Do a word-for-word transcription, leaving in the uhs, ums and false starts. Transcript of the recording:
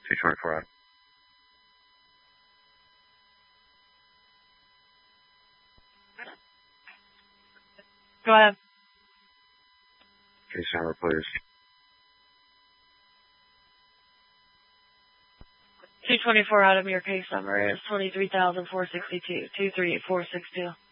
two twenty-four out. Go ahead. Case number, please. two twenty-four Adam, your case number is twenty-three thousand four hundred sixty-two, two three eight four six two.